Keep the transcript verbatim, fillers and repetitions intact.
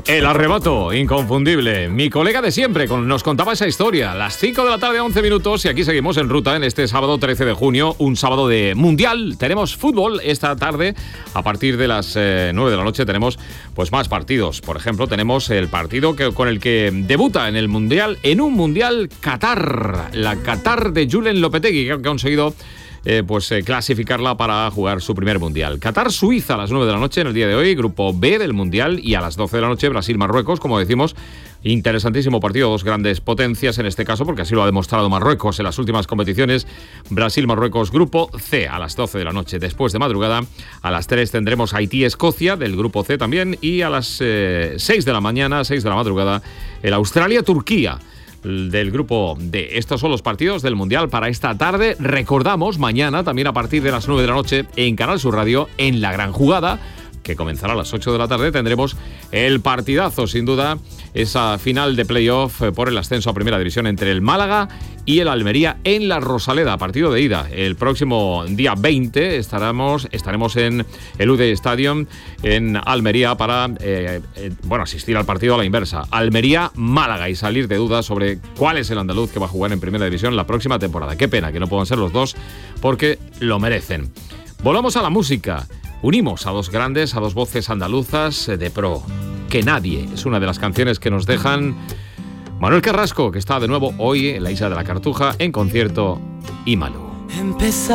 El arrebato, inconfundible. Mi colega de siempre con, nos contaba esa historia. Las cinco de la tarde, once minutos, y aquí seguimos en ruta en este sábado trece de junio, un sábado de Mundial. Tenemos fútbol esta tarde. A partir de las eh, nueve de la noche tenemos pues más partidos. Por ejemplo, tenemos el partido que, con el que debuta en el Mundial, en un Mundial Qatar. La Qatar de Julen Lopetegui, que ha conseguido Eh, pues eh, clasificarla para jugar su primer Mundial. Qatar-Suiza a las nueve de la noche en el día de hoy, grupo B del Mundial, y a las doce de la noche Brasil-Marruecos, como decimos, interesantísimo partido, dos grandes potencias en este caso, porque así lo ha demostrado Marruecos en las últimas competiciones. Brasil-Marruecos, grupo C, a las doce de la noche. Después de madrugada, a las tres tendremos Haití-Escocia, del grupo C también, y a las eh, seis de la mañana, seis de la madrugada, el Australia-Turquía, del grupo D. Estos son los partidos del Mundial para esta tarde. Recordamos, mañana, también a partir de las nueve de la noche, en Canal Sur Radio, en La Gran Jugada, que comenzará a las ocho de la tarde, tendremos el partidazo, sin duda, esa final de playoff por el ascenso a Primera División entre el Málaga y el Almería en la Rosaleda, partido de ida. El próximo día veinte estaremos, estaremos en el U D Stadium en Almería para eh, eh, bueno, asistir al partido a la inversa. Almería-Málaga, y salir de dudas sobre cuál es el andaluz que va a jugar en Primera División la próxima temporada. Qué pena que no puedan ser los dos, porque lo merecen. Volvamos a la música. Unimos a dos grandes, a dos voces andaluzas de pro. Que nadie es una de las canciones que nos dejan Manuel Carrasco, que está de nuevo hoy en la Isla de la Cartuja en concierto, y Malú. Empezar